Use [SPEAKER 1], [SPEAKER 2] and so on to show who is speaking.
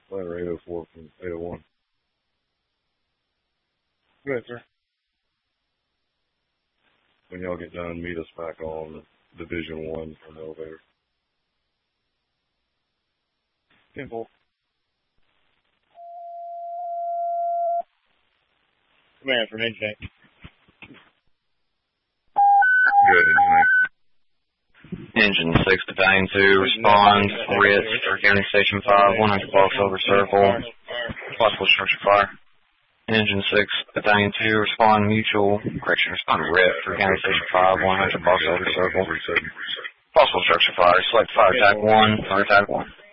[SPEAKER 1] Ladder 804 from 801. Go ahead, sir. When y'all get done, meet us back on Division 1 from the elevator. 10-4.
[SPEAKER 2] Command from Engine 8.
[SPEAKER 1] Good,
[SPEAKER 3] Engine 6, Battalion 2, respond, Ritz, for County Station 5, 100 blocks over circle, possible structure fire. Engine 6, Battalion 2, respond, mutual, correction, respond, Ritz, for County Station 5, 100 blocks over circle, possible structure fire, select fire attack 1, fire attack 1.